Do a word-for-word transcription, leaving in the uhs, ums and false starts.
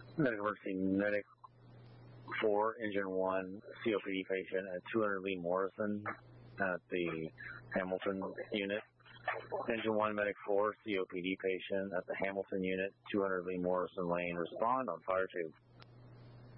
Medical emergency medic four, engine one, C O P D patient at two hundred Lee Morrison at the Hamilton unit. Engine one, medic four, C O P D patient at the Hamilton unit, two hundred Lee Morrison Lane. Respond on fire two.